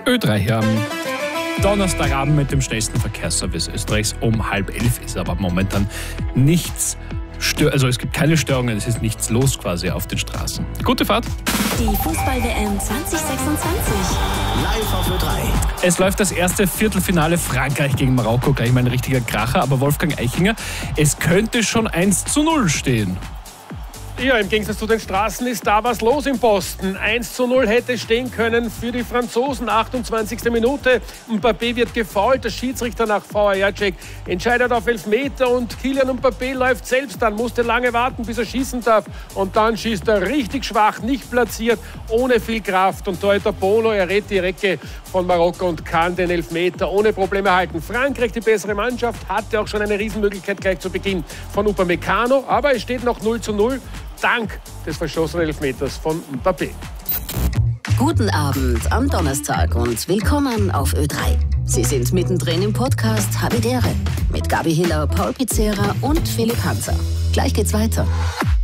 Ö3 hier am Donnerstagabend mit dem schnellsten Verkehrsservice Österreichs. Um 10:30 ist aber momentan nichts. Also es gibt keine Störungen, es ist nichts los quasi auf den Straßen. Gute Fahrt. Die Fußball-WM 2026. Live auf Ö3. Es läuft das erste Viertelfinale Frankreich gegen Marokko. Gleich mal ein richtiger Kracher, aber Wolfgang Eichinger, es könnte schon 1:0 stehen. Ja, im Gegensatz zu den Straßen ist da was los im Boston. 1:0 hätte stehen können für die Franzosen. 28. Minute. Mbappé wird gefoult. Der Schiedsrichter nach VAR-Check entscheidet auf Elfmeter und Kylian Mbappé läuft selbst an. Musste lange warten, bis er schießen darf. Und dann schießt er richtig schwach, nicht platziert, ohne viel Kraft. Und Torhüter Bono errät die Recke von Marokko und kann den Elfmeter ohne Probleme halten. Frankreich, die bessere Mannschaft, hatte auch schon eine Riesenmöglichkeit gleich zu Beginn von Upamecano. Aber es steht noch 0:0. Dank des verschossenen Elfmeters von Mbappé. Guten Abend am Donnerstag und willkommen auf Ö3. Sie sind mittendrin im Podcast Habidere mit Gabi Hiller, Paul Pizzera und Philipp Hanser. Gleich geht's weiter.